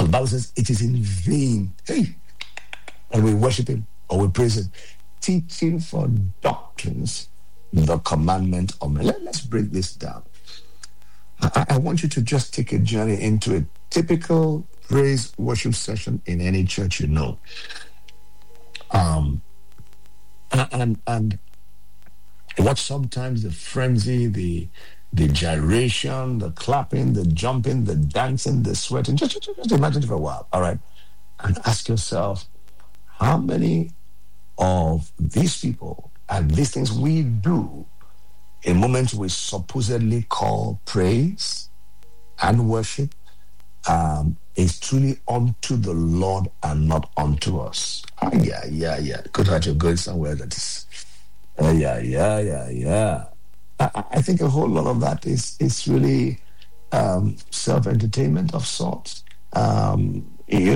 the Bible says it is in vain. Hey, and we worship him or we praise him. Teaching for doctrines, the commandment of men. Let's break this down. I want you to just take a journey into a typical praise worship session in any church you know. And watch sometimes the frenzy, the gyration, the clapping, the jumping, the dancing, the sweating. Just imagine it for a while, all right? And ask yourself, how many of these people and these things we do in moments we supposedly call praise and worship is truly unto the Lord and not unto us? Yeah. Good that you're going somewhere that is. Yeah. I think a whole lot of that is really self-entertainment of sorts. Let me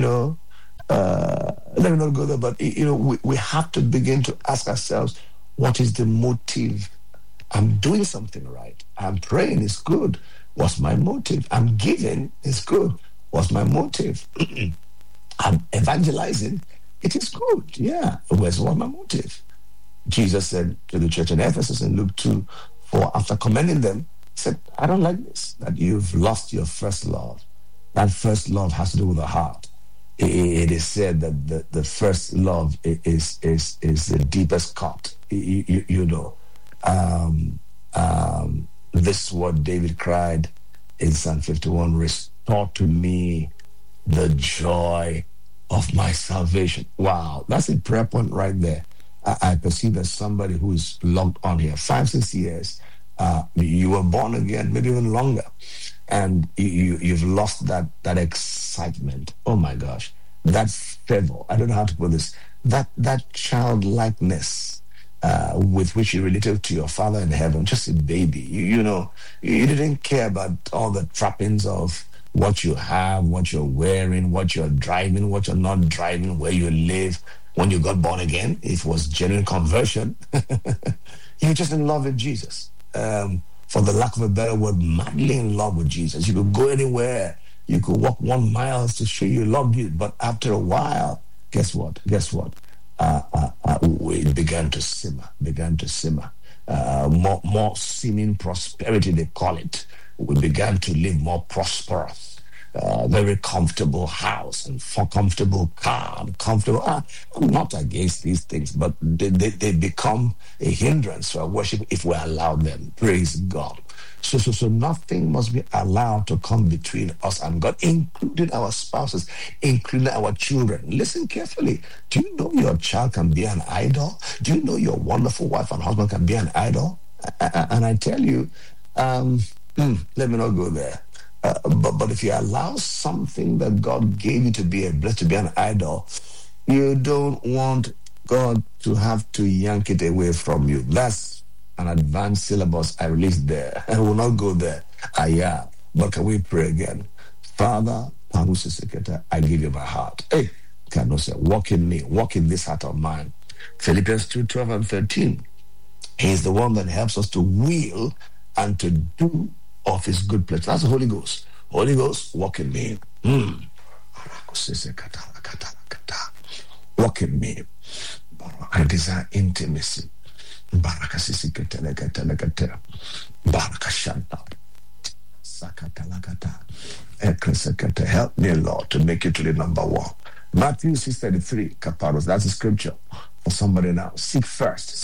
not go there, but we have to begin to ask ourselves, what is the motive? I'm doing something right. I'm praying, it's good. What's my motive? I'm giving, it's good. What's my motive? I'm evangelizing, it is good. Yeah. What's my motive? Jesus said to the church in Ephesus in Luke 2:4, after commending them, he said, I don't like this, that you've lost your first love. That first love has to do with the heart. It is said that the first love is the deepest cut. This is what David cried in Psalm 51, restore to me the joy of my salvation. Wow, that's a prayer point right there. I perceive as somebody who is logged on here 5-6 years. You were born again, maybe even longer, and you've lost that excitement. Oh my gosh, that fervor. I don't know how to put this. That childlikeness with which you related to your Father in heaven, just a baby. You didn't care about all the trappings of what you have, what you're wearing, what you're driving, what you're not driving, where you live. When you got born again, it was genuine conversion. You're just in love with Jesus. For the lack of a better word, madly in love with Jesus. You could go anywhere. You could walk 1 mile to show you love you. But after a while, guess what? It began to simmer. More seeming prosperity, they call it. We began to live more prosperous. Very comfortable house and comfortable car and comfortable. I'm not against these things, but they become a hindrance to our worship if we allow them. Praise God. So nothing must be allowed to come between us and God, including our spouses, including our children. Listen carefully. Do you know your child can be an idol? Do you know your wonderful wife and husband can be an idol? And I tell you, let me not go there. But if you allow something that God gave you to be to be an idol, you don't want God to have to yank it away from you. That's an advanced syllabus I released there. I will not go there. But can we pray again? Father, I give you my heart. Hey, can I say, walk in me, walk in this heart of mine. Philippians 2:12 and 13. He is the one that helps us to will and to do of his good pleasure. That's the Holy Ghost. Holy Ghost, walk in me. Walk in me. I desire intimacy. Help me, Lord, to make you to the number one. Matthew 6:33, Kaparos. That's the scripture for somebody now. Seek first.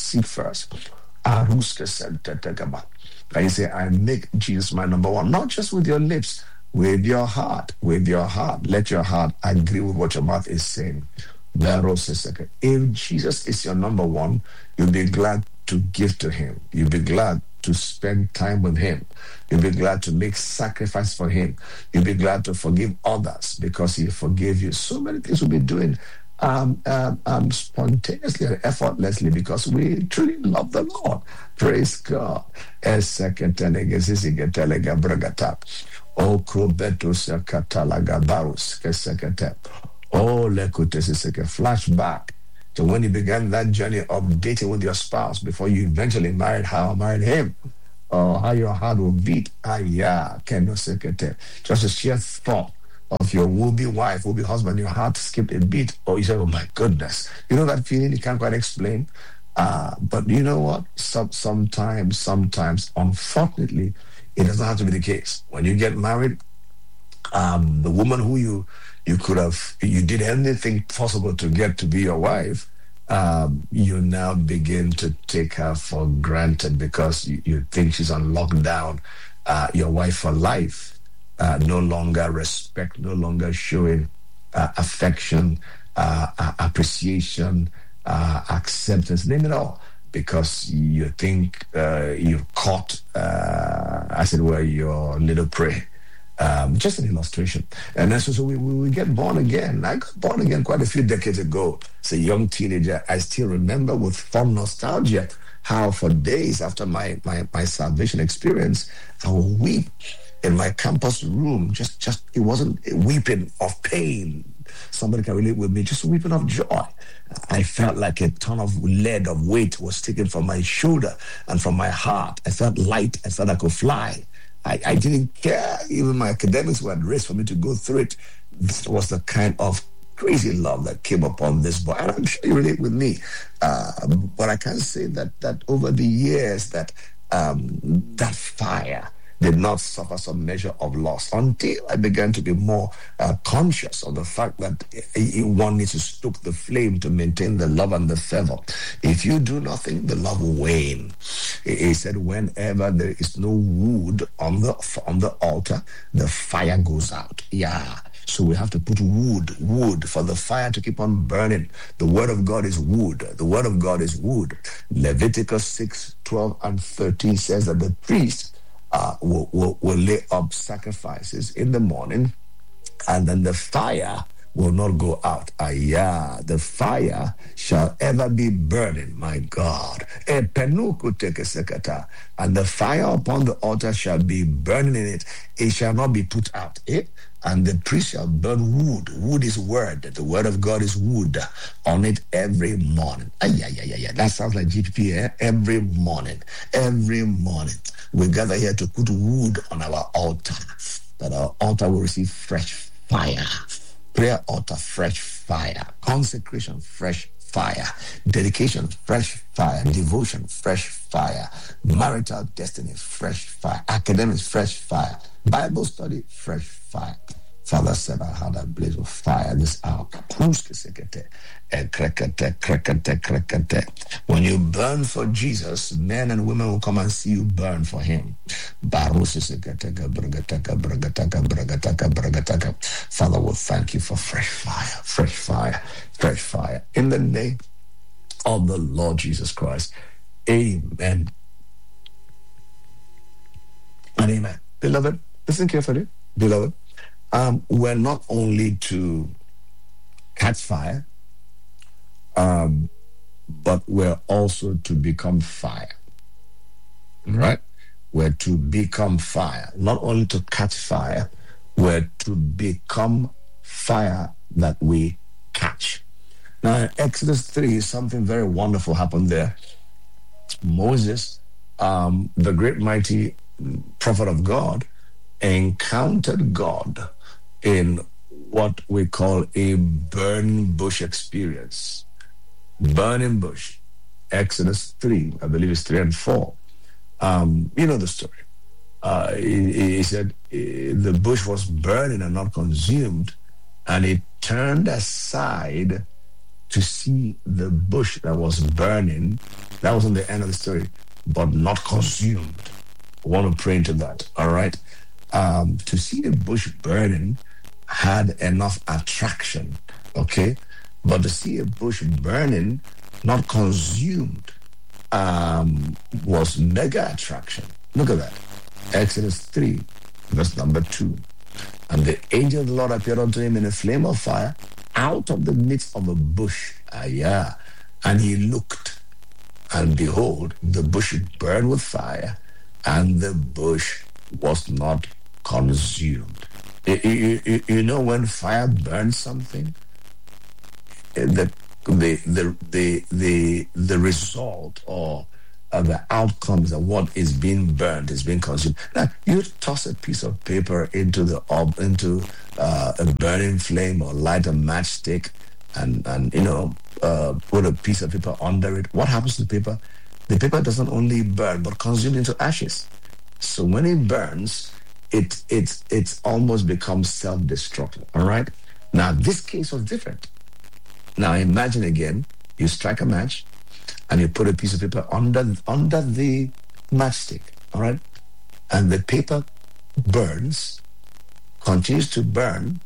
Can you say, I make Jesus my number one? Not just with your lips, with your heart. Let your heart agree with what your mouth is saying. If Jesus is your number one, you'll be glad to give to him. You'll be glad to spend time with him. You'll be glad to make sacrifice for him. You'll be glad to forgive others because he forgave you. So many things we'll be doing spontaneously and effortlessly because we truly love the Lord. Praise God. Flashback to when you began that journey of dating with your spouse before you eventually married him. How your heart will beat. Just a sheer thought of your will-be wife, will-be husband, your heart skipped a beat, or you say, oh my goodness. You know that feeling you can't quite explain? But you know what? Sometimes, unfortunately, it doesn't have to be the case. When you get married, the woman who you did anything possible to get to be your wife, you now begin to take her for granted because you think she's on lockdown, your wife for life, no longer respect, no longer showing affection, appreciation, acceptance, name it all, because you think you've caught, as it were, your little prey. Just an illustration. And that's so we get born again. I got born again quite a few decades ago. As a young teenager, I still remember with fond nostalgia how for days after my salvation experience, I would weep in my campus room. Just it wasn't weeping of pain. Somebody can relate with me, just weeping of joy. I felt like a ton of lead, of weight was taken from my shoulder and from my heart. I felt light. I felt I could fly. I didn't care. Even my academics were at risk for me to go through it. This was the kind of crazy love that came upon this boy. And I'm sure you relate with me. But I can say that over the years that fire did not suffer some measure of loss until I began to be more conscious of the fact that one needs to stoke the flame to maintain the love and the fervor. If you do nothing, the love will wane. He said, whenever there is no wood on the altar, the fire goes out. Yeah. So we have to put wood for the fire to keep on burning. The word of God is wood. The word of God is wood. Leviticus 6, 12 and 13 says that the priest will lay up sacrifices in the morning, and then the fire will not go out. The fire shall ever be burning, my God. And the fire upon the altar shall be burning in it. It shall not be put out. And the priest shall burn wood. Wood is word. The word of God is wood on it every morning. That sounds like GPP, eh? Every morning. We gather here to put wood on our altar, that our altar will receive fresh fire. Prayer altar, fresh fire. Consecration, fresh fire. Dedication, fresh fire. Devotion, fresh fire. Marital destiny, fresh fire. Academics, fresh fire. Bible study, fresh fire. Father said, I had a blaze of fire this hour. When you burn for Jesus, men and women will come and see you burn for him. Father, will thank you for fresh fire. In the name of the Lord Jesus Christ. Amen. And amen. Beloved, listen carefully. Beloved, we're not only to catch fire, but we're also to become fire. Right? We're to become fire. Not only to catch fire, we're to become fire that we catch. Now, in Exodus 3, something very wonderful happened there. Moses, the great mighty prophet of God, encountered God in what we call a burning bush experience. Burning bush. Exodus 3, I believe it's 3 and 4. You know the story. He said the bush was burning and not consumed, and he turned aside to see the bush that was burning. That wasn't the end of the story, but not consumed. I want to pray into that, all right? To see the bush burning had enough attraction, okay? But to see a bush burning, not consumed, was mega attraction. Look at that. Exodus 3, verse number 2. And the angel of the Lord appeared unto him in a flame of fire out of the midst of a bush. And he looked, and behold, the bush burned with fire, and the bush was not consumed. You know, when fire burns something, the result or the outcomes of what is being burned, is being consumed. Now, you toss a piece of paper into a burning flame, or light a matchstick, and put a piece of paper under it. What happens to the paper? The paper doesn't only burn, but consumed into ashes. So when it burns, it's almost becomes self-destructive. All right. Now this case was different. Now imagine again, you strike a match, and you put a piece of paper under the matchstick. All right, and the paper burns, continues to burn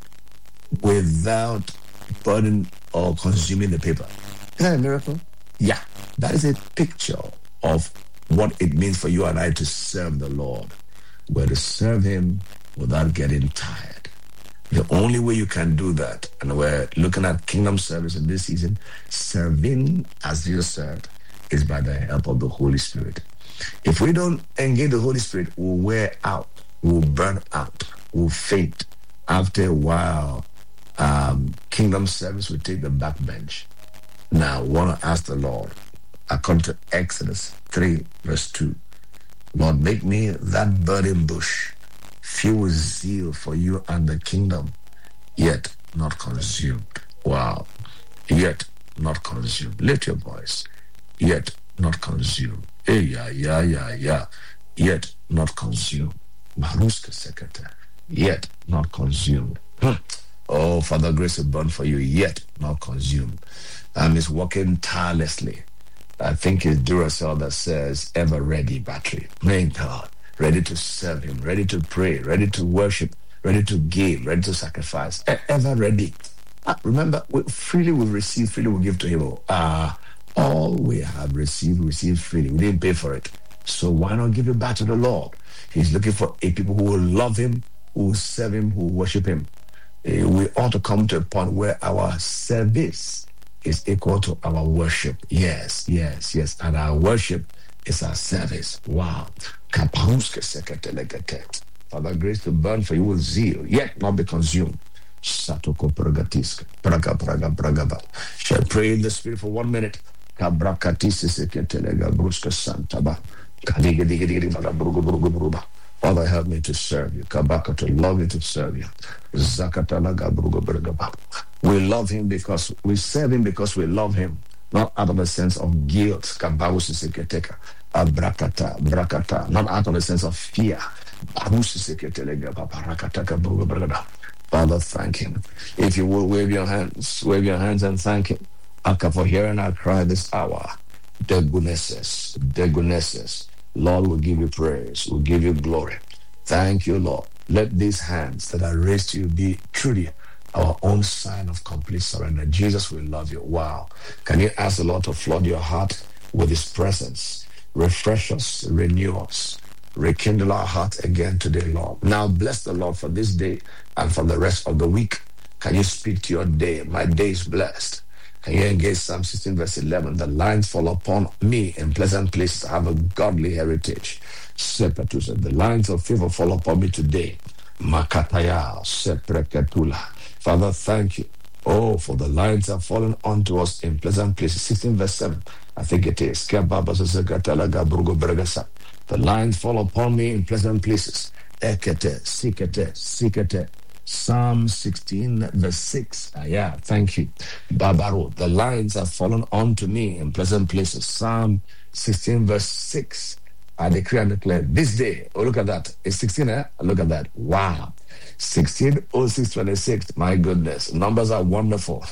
without burning or consuming the paper. Is that a miracle? Yeah, that is a picture of what it means for you and I to serve the Lord. We're to serve him without getting tired. The only way you can do that, and we're looking at kingdom service in this season, serving as Jesus served, is by the help of the Holy Spirit. If we don't engage the Holy Spirit, we'll wear out, we'll burn out, we'll faint. After a while, kingdom service will take the back bench. Now, I want to ask the Lord, according to Exodus 3, verse 2, Lord, make me that burning bush, filled with zeal for you and the kingdom, yet not consumed. Wow. Yet not consumed. Lift your voice. Yet not consumed. Yeah. Yet not consumed. Maruska Sekata. Yet not consumed. Oh, Father, grace will burn for you, yet not consumed. And is working tirelessly. I think it's Duracell that says ever ready battery. Thank God. Ready to serve him, ready to pray, ready to worship, ready to give, ready to sacrifice. Ever ready. Remember, freely we receive, freely we give to him. All we have received freely. We didn't pay for it. So why not give it back to the Lord? He's looking for a people who will love him, who will serve him, who will worship him. We ought to come to a point where our service is equal to our worship. Yes. And our worship is our service. Wow. Father, grace to burn for you with zeal, yet not be consumed. Shall pray in the Spirit for 1 minute. Father, help me to serve you. Kabaka, to love you, to serve you. We love him because we serve him because we love him, not out of a sense of guilt. Brakata, not out of a sense of fear. Father, thank him. If you will, wave your hands and thank him. Aka, for hearing our cry this hour. The goodnesses. Lord, we'll give you praise. We'll give you glory. Thank you, Lord. Let these hands that are raised to you be truly our own sign of complete surrender. Jesus, we love you. Wow. Can you ask the Lord to flood your heart with his presence? Refresh us, renew us, rekindle our heart again today, Lord. Now bless the Lord for this day and for the rest of the week. Can you speak to your day? My day is blessed. Can you engage Psalm 16 verse 11? The lines fall upon me in pleasant places. I have a godly heritage. Sepetusa. The lines of favor fall upon me today. Makataya. Sepreketula. Father, thank you. Oh, for the lines have fallen onto us in pleasant places. 16 verse 7. I think it is. The lines fall upon me in pleasant places. Ekete, sikete. Psalm 16 verse 6. Yeah, thank you. Babaro. The lines have fallen onto me in pleasant places. Psalm 16 verse 6. I decree and declare this day. Oh, look at that. It's 16, eh? Look at that. Wow. 16:06:26. My goodness. Numbers are wonderful.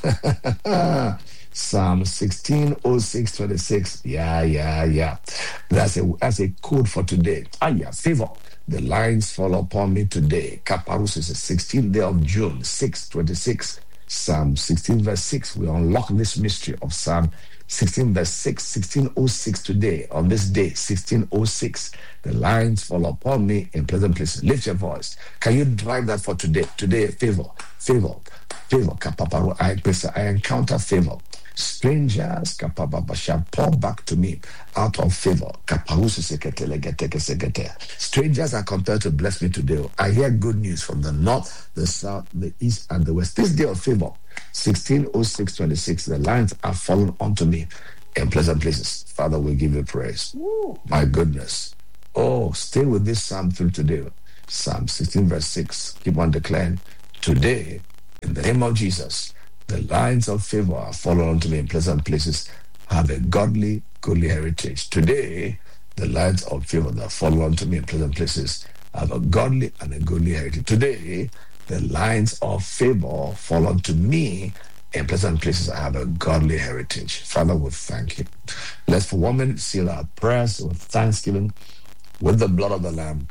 Psalm 16:06:26. Yeah. That's a code for today. Favor. The lines fall upon me today. Kaparus is the 16th day of June, 6:26. Psalm 16 verse 6. We unlock this mystery of Psalm 16 verse 6, 16:06 today, on this day, 16:06. The lines fall upon me in pleasant places. Lift your voice. Can you drive that for today? Today, favor. Kapaparu, I encounter favor. Strangers shall pour back to me out of favor. Strangers are compelled to bless me today. I hear good news from the north, the south, the east, and the west. This day of favor, 16:06:26. The lines are fallen onto me in pleasant places. Father, we give you praise. My goodness. Oh, stay with this psalm through today. Psalm 16 verse 6. Keep on declaring, today, in the name of Jesus, the lines of favor are fallen unto me in pleasant places, have a godly, goodly heritage. Today, the lines of favor that fall unto me in pleasant places have a godly and a goodly heritage. Today, the lines of favor fall unto me in pleasant places. I have a godly heritage. Father, we thank you. Let's for 1 minute seal our prayers with thanksgiving with the blood of the Lamb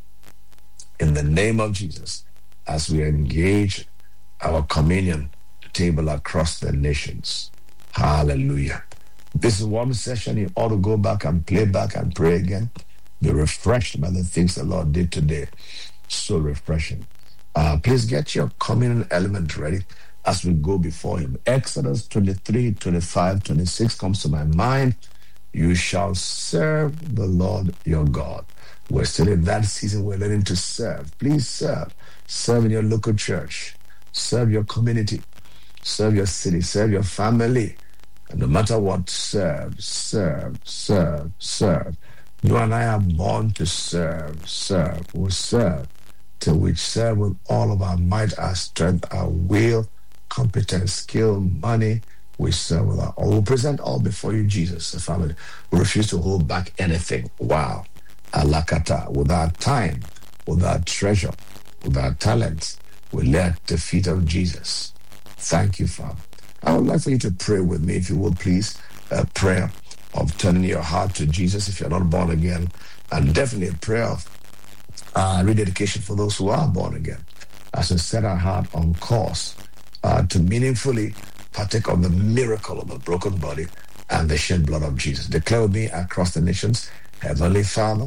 in the name of Jesus as we engage our communion table across the nations. Hallelujah. This is one session you ought to go back and play back and pray again. Be refreshed by the things the Lord did today. So refreshing. Please get your communion element ready as we go before him. Exodus 23, 25, 26 comes to my mind. You shall serve the Lord your God. We're still in that season. We're learning to serve. Please serve. Serve in your local church. Serve your community. Serve your city. Serve your family. And no matter what, serve, serve, serve, serve. You and I are born to serve, serve. We'll serve till we serve with all of our might, our strength, our will, competence, skill, money. We serve with our all. We'll present all before you, Jesus, the family. We refuse to hold back anything. Wow. Alakata. With our time, with our treasure, with our talents, we lay at the feet of Jesus. Thank you, Father. I would like for you to pray with me, if you will, please. A prayer of turning your heart to Jesus if you're not born again. And definitely a prayer of rededication for those who are born again. As we set our heart on course to meaningfully partake of the miracle of the broken body and the shed blood of Jesus. Declare with me across the nations, Heavenly Father,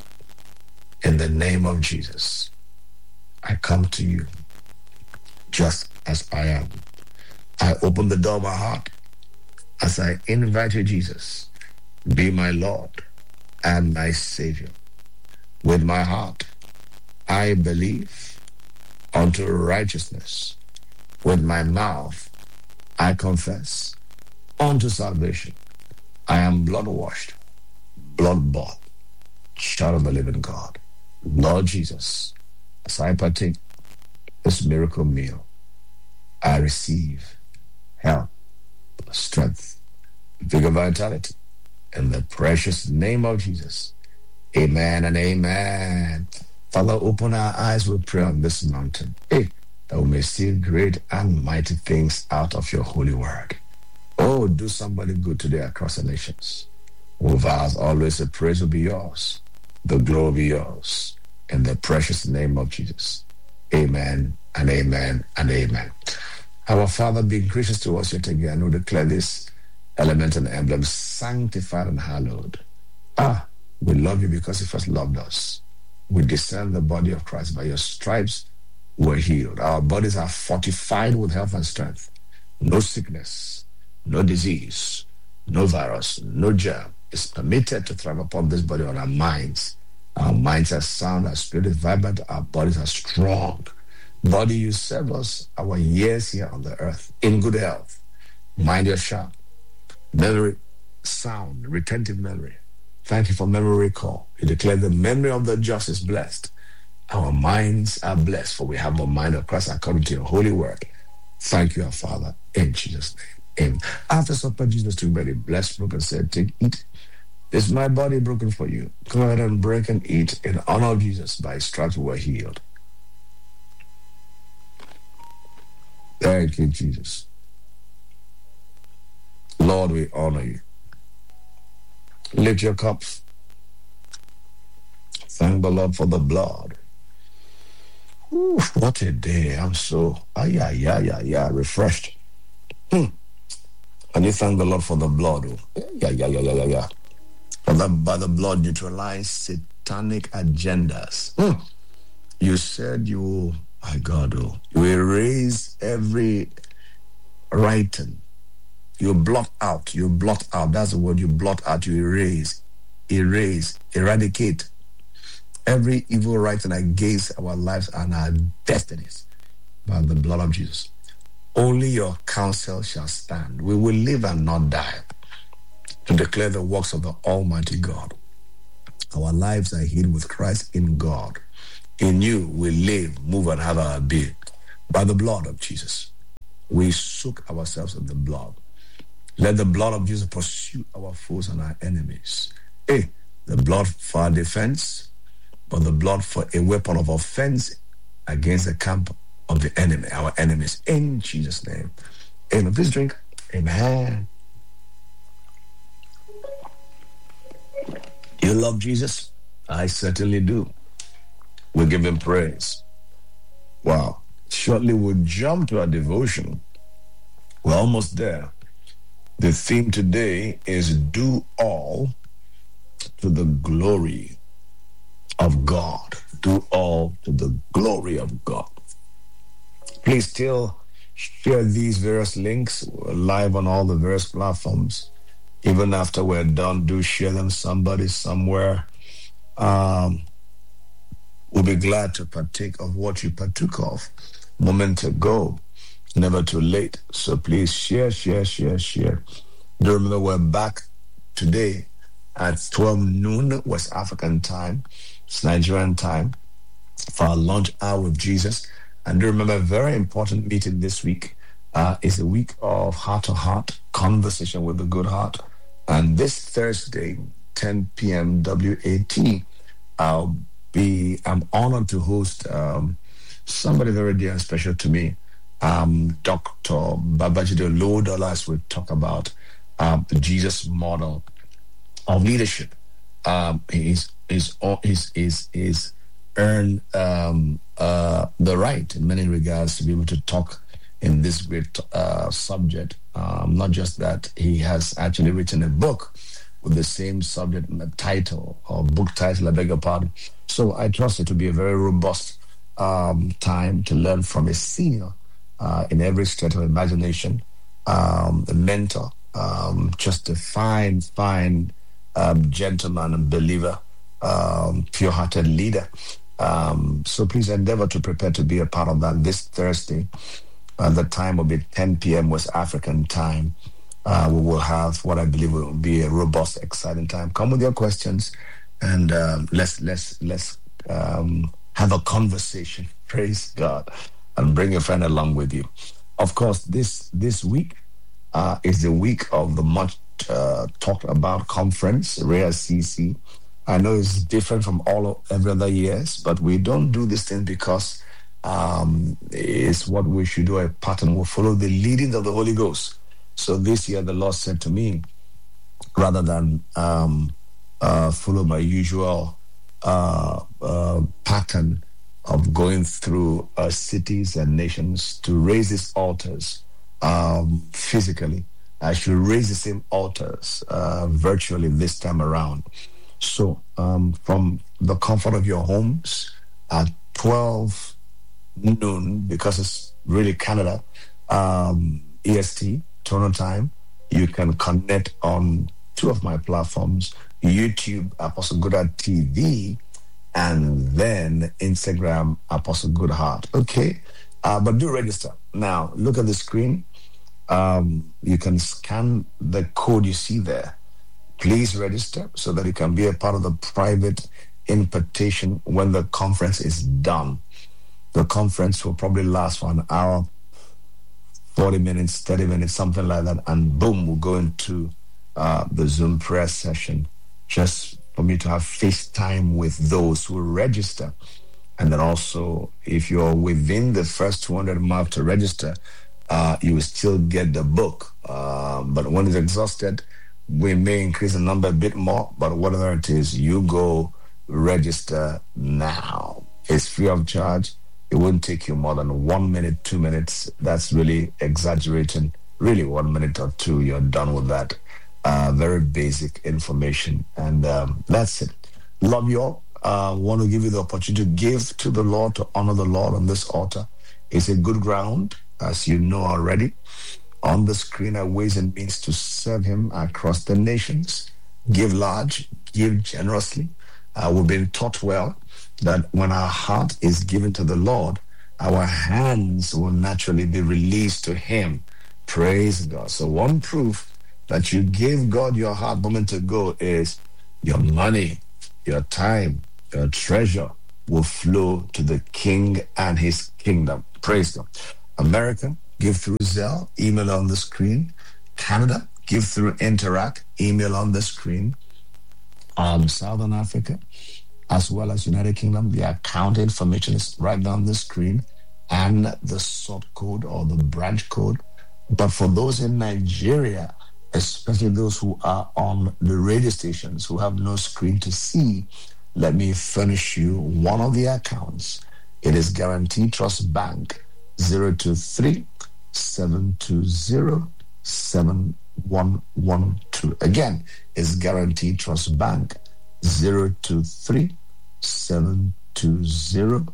in the name of Jesus, I come to you just as I am. I open the door of my heart as I invite you, Jesus, be my Lord and my Savior. With my heart, I believe unto righteousness. With my mouth, I confess unto salvation. I am blood-washed, blood-bought, child of the living God. Lord Jesus, as I partake this miracle meal, I receive health, strength, vigor, vitality, in the precious name of Jesus. Amen and amen. Father, open our eyes, we pray, on this mountain. Hey, that we may see great and mighty things out of your holy word. Oh, do somebody good today across the nations. With us, always the praise will be yours. The glory will be yours. In the precious name of Jesus. Amen and amen and amen. Our Father, be gracious to us yet again. We declare this element and emblem sanctified and hallowed. We love you because you first loved us. We discern the body of Christ. By your stripes, we're healed. Our bodies are fortified with health and strength. No sickness, no disease, no virus, no germ is permitted to thrive upon this body or our minds. Our minds are sound, our spirit is vibrant, our bodies are strong. Body, you serve us our years here on the earth in good health. Mind, you're sharp. Memory, sound, retentive memory. Thank you for memory recall. You declare the memory of the just is blessed. Our minds are blessed, for we have the mind of Christ according to your holy word. Thank you, our Father, in Jesus' name. Amen. After supper, Jesus took bread, he blessed, broke, and said, take, eat. This is my body broken for you. Go ahead and break and eat in honor of Jesus. By his stripes we were healed. Thank you, Jesus. Lord, we honor you. Lift your cups. Thank the Lord for the blood. Ooh, what a day. I'm so refreshed. And you thank the Lord for the blood. For that, by the blood, neutralize satanic agendas. You said you, my God, you erase every writing. You blot out. That's the word. You blot out. You erase, eradicate every evil writing against our lives and our destinies by the blood of Jesus. Only your counsel shall stand. We will live and not die. to declare the works of the Almighty God. Our lives are hid with Christ in God. In you we live, move, and have our being. By the blood of Jesus, we soak ourselves in the blood. Let the blood of Jesus pursue our foes and our enemies. The blood for our defense, but the blood for a weapon of offense against the camp of the enemy, our enemies. In Jesus' name. Amen. Please drink. Amen. You love Jesus? I certainly do. We give him praise. Wow. Shortly we'll jump to our devotion. We're almost there. The theme today is do all to the glory of God. Do all to the glory of God. Please still share these various links. We're live on all the various platforms. Even after we're done, do share them. Somebody somewhere will be glad to partake of what you partook of a moment ago. Never too late. So please share. Do remember we're back today at 12 noon West African time. It's Nigerian time for our lunch hour with Jesus. And do remember a very important meeting this week is the week of heart-to-heart conversation with the good heart. And this Thursday, 10 p.m. WAT, I'm honored to host somebody very dear and special to me, Dr. Babajide Olowodola, will talk about the Jesus model of leadership. He's earned the right in many regards to be able to talk in this great subject. Not just that, he has actually written a book with the same subject title, or book title, I beg your pardon. So I trust it to be a very robust time to learn from a senior in every state of imagination, a mentor, just a fine gentleman and believer, pure-hearted leader. So please endeavor to prepare to be a part of that this Thursday. The time will be 10 p.m. West African time. We will have what I believe will be a robust, exciting time. Come with your questions, and let's have a conversation. Praise God, and bring a friend along with you. Of course, this week is the week of the much talked about conference, Rare CC. I know it's different from every other years, but we don't do this thing because it's what we should do, a pattern. We'll follow the leadings of the Holy Ghost. So this year the Lord said to me, rather than follow my usual pattern of going through cities and nations to raise these altars physically, I should raise the same altars virtually this time around. So from the comfort of your homes at 12 noon, because it's really Canada, EST, Toronto time, you can connect on two of my platforms, YouTube, Apostle Goodheart TV, and then Instagram, Apostle Goodheart. Okay? But do register. Now, look at the screen. You can scan the code you see there. Please register so that you can be a part of the private invitation when the conference is done. The conference will probably last for an hour, 40 minutes, 30 minutes, something like that. And boom, we'll go into the Zoom prayer session just for me to have FaceTime with those who register. And then also, if you're within the first 200 mark to register, you will still get the book. But when it's exhausted, we may increase the number a bit more. But whatever it is, you go register now. It's free of charge. It won't take you more than 1 minute, 2 minutes. That's really exaggerating. Really, 1 minute or two, you're done with that. Very basic information. And that's it. Love you all. Want to give you the opportunity to give to the Lord, to honor the Lord on this altar. It's a good ground, as you know already. On the screen are ways and means to serve him across the nations. Give large, give generously. We've been taught well that when our heart is given to the Lord, our hands will naturally be released to him. Praise God. So one proof that you gave God your heart a moment ago is your money, your time, your treasure will flow to the King and his kingdom. Praise God. America, give through Zelle, email on the screen. Canada, give through Interact, email on the screen. Southern Africa, as well as United Kingdom, the account information is right down the screen and the sort code or the branch code. But for those in Nigeria, especially those who are on the radio stations who have no screen to see, let me furnish you one of the accounts. It is Guaranty Trust Bank 023 720 7112. Again, it's Guaranty Trust Bank 023 720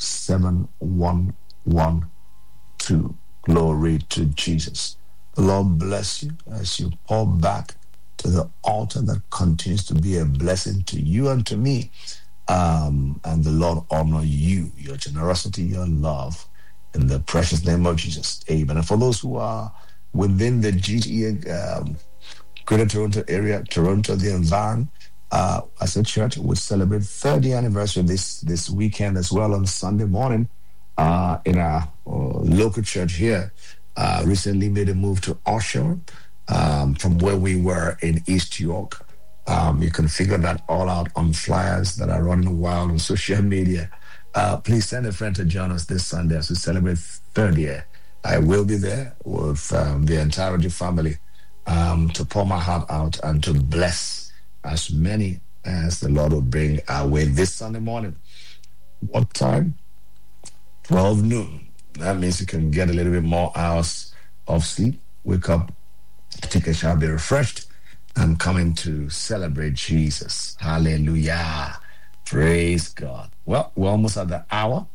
7112. Glory to Jesus. The Lord bless you as you pour back to the altar that continues to be a blessing to you and to me. And the Lord honor you, your generosity, your love, in the precious name of Jesus. Amen. And for those who are within the GTA, Greater Toronto area, Toronto, the environment, as a church, we celebrate 30th anniversary this weekend as well on Sunday morning in our local church here. Recently made a move to Oshawa from where we were in East York. You can figure that all out on flyers that are running wild on social media. Please send a friend to join us this Sunday as we celebrate 30th. I will be there with the entirety family to pour my heart out and to bless as many as the Lord will bring our way this Sunday morning. What time? 12 noon. That means you can get a little bit more hours of sleep, wake up, take a shower, be refreshed, and coming to celebrate Jesus. Hallelujah. Praise God. Well, we're almost at the hour.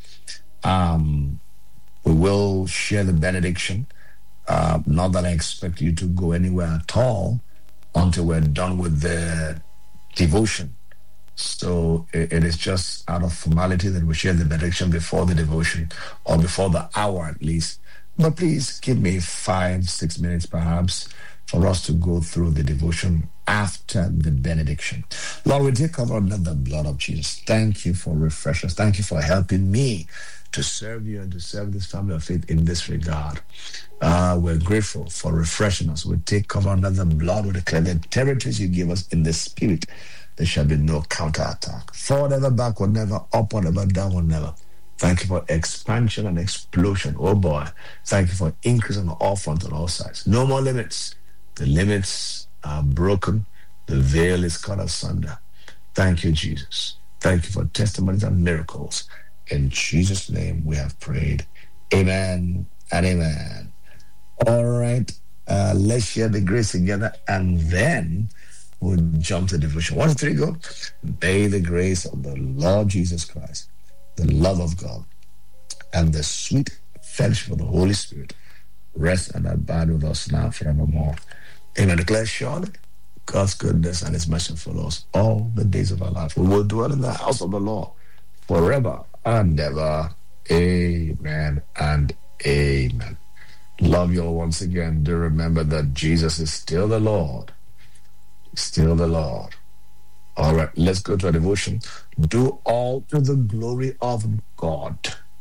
We will share the benediction. Not that I expect you to go anywhere at all until we're done with the devotion. So it is just out of formality that we share the benediction before the devotion, or before the hour at least. But please give me 5-6 minutes perhaps for us to go through the devotion after the benediction. Lord, we take cover under the blood of Jesus. Thank you for refreshing us. Thank you for helping me to serve you and to serve this family of faith in this regard. We're grateful for refreshing us. We take cover under the blood. We declare the territories you give us in the spirit. There shall be no counterattack. Forward ever, backward never, upward ever, downward never. Thank you for expansion and explosion. Oh boy. Thank you for increase on all fronts and all sides. No more limits. The limits are broken. The veil is cut asunder. Thank you, Jesus. Thank you for testimonies and miracles. In Jesus' name we have prayed. Amen and amen. All right. Let's share the grace together and then we'll jump to devotion. 1, 2, 3, go. May the grace of the Lord Jesus Christ, the love of God, and the sweet fellowship of the Holy Spirit rest and abide with us now forevermore. Amen. Declare surely God's goodness and his mercy follow us all the days of our life. We will dwell in the house of the Lord forever and ever. Amen and amen. Love you all once again. Do remember that Jesus is still the Lord. Still the Lord. All right, let's go to our devotion. Do all to the glory of God.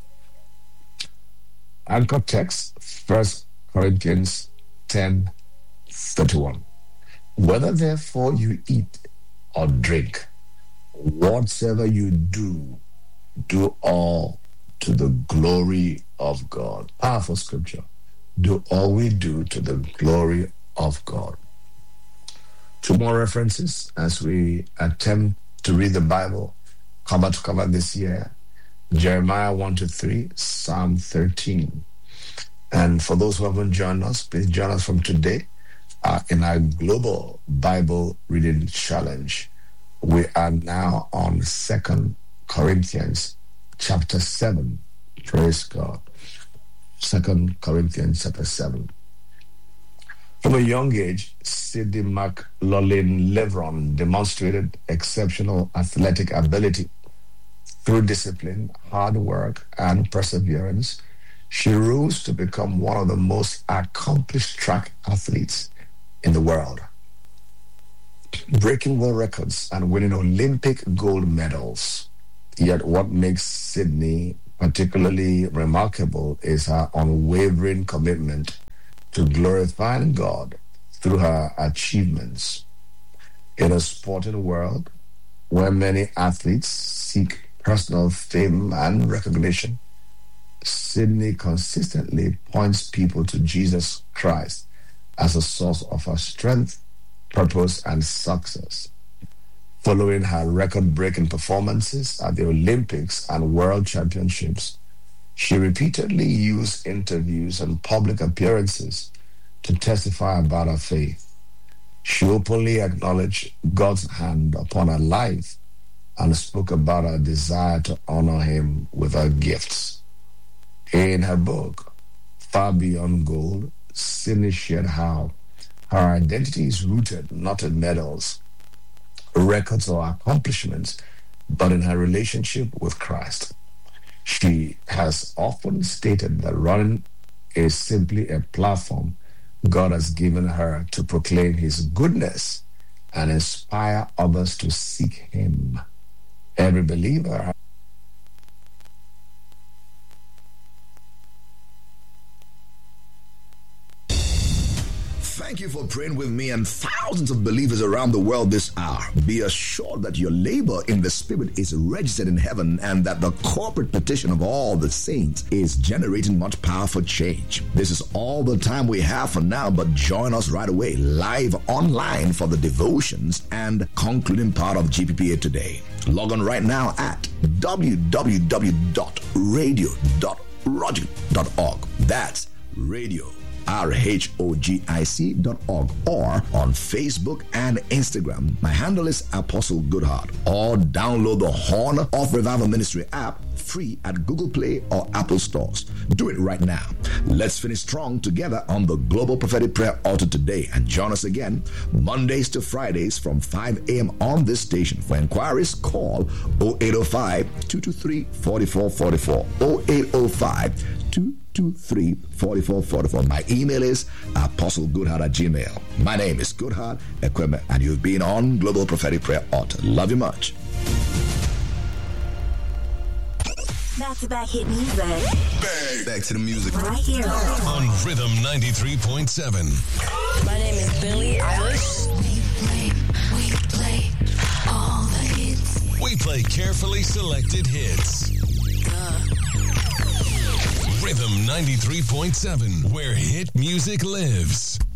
Anchor text, 1 Corinthians 10:31. Whether therefore you eat or drink, whatsoever you do, do all to the glory of God. Powerful scripture. Do all we do to the glory of God. 2 more references as we attempt to read the Bible cover to cover this year. Jeremiah 1-3, Psalm 13. And for those who haven't joined us, please join us from today in our global Bible reading challenge. We are now on 2 Corinthians chapter 7. Praise God. 2 Corinthians chapter 7. From a young age, Sidney McLaughlin Levron demonstrated exceptional athletic ability. Through discipline, hard work, and perseverance, she rose to become one of the most accomplished track athletes in the world, breaking world records and winning Olympic gold medals. Yet what makes Sydney particularly remarkable is her unwavering commitment to glorifying God through her achievements. In a sporting world where many athletes seek personal fame and recognition, Sydney consistently points people to Jesus Christ as a source of her strength, purpose, and success. Following her record-breaking performances at the Olympics and World Championships, she repeatedly used interviews and public appearances to testify about her faith. She openly acknowledged God's hand upon her life and spoke about her desire to honor Him with her gifts. In her book, Far Beyond Gold, Sydney shared how her identity is rooted not in medals, records, or accomplishments, but in her relationship with Christ. She has often stated that running is simply a platform God has given her to proclaim His goodness and inspire others to seek Him. Every believer Thank you for praying with me and thousands of believers around the world this hour. Be assured that your labor in the Spirit is registered in heaven and that the corporate petition of all the saints is generating much power for change. This is all the time we have for now, but join us right away live online for the devotions and concluding part of GPPA today. Log on right now at www.radio.rogic.org. That's radio. RHOGIC.org, or on Facebook and Instagram. My handle is Apostle Goodheart, or download the Horn of Revival Ministry app free at Google Play or Apple stores. Do it right now. Let's finish strong together on the Global Prophetic Prayer Altar today, and join us again Mondays to Fridays from 5 a.m. on this station. For inquiries, call 0805-223-4444, 0805-223-4444. My email is apostlegoodheart@gmail. My name is Goodheart Equipment, and you've been on Global Prophetic Prayer Altar. Love you much. Back-to-back hit music. Back to the music. Right here. On Rhythm 93.7. My name is Billie Eilish. We play all the hits. We play carefully selected hits. Rhythm 93.7, where hit music lives.